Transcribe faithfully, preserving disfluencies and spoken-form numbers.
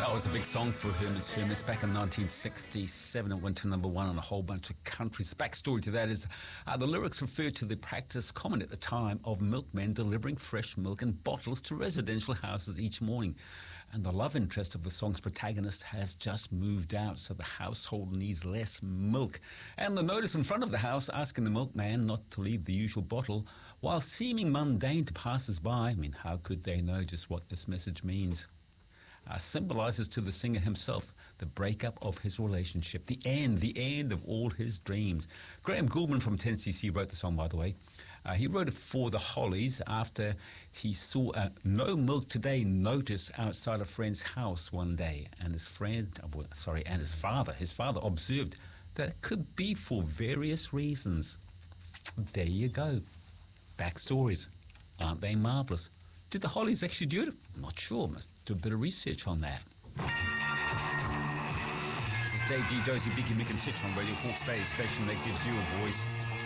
That was a big song for Hermes Hermes back in nineteen sixty-seven. It went to number one on a whole bunch of countries. Backstory to that is uh, the lyrics refer to the practice common at the time of milkmen delivering fresh milk in bottles to residential houses each morning. And the love interest of the song's protagonist has just moved out, so the household needs less milk. And the notice in front of the house asking the milkman not to leave the usual bottle, while seeming mundane to passers-by, I mean, how could they know just what this message means? Uh, symbolizes to the singer himself the breakup of his relationship, the end, the end of all his dreams. Graham Gouldman from ten C C wrote the song, by the way. Uh, he wrote it for the Hollies after he saw a "No Milk Today" notice outside a friend's house one day, and his friend, uh, sorry, and his father, his father observed that it could be for various reasons. There you go. Backstories. Aren't they marvellous? Did the Hollies actually do it? I'm not sure. Must do a bit of research on that. This is Dave D. Dozy, Biggie Mick and Titch on Radio Hawke's Bay, station that gives you a voice.